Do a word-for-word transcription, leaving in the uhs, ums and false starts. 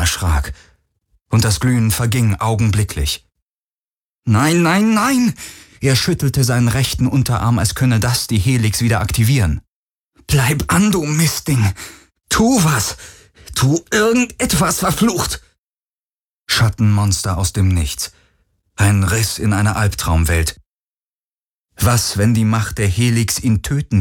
erschrak, und das Glühen verging augenblicklich. »Nein, nein, nein!« Er schüttelte seinen rechten Unterarm, als könne das die Helix wieder aktivieren. »Bleib an, du Mistding! Tu was! Tu irgendetwas, verflucht!« Schattenmonster aus dem Nichts. Ein Riss in eine Albtraumwelt. Was, wenn die Macht der Helix ihn töten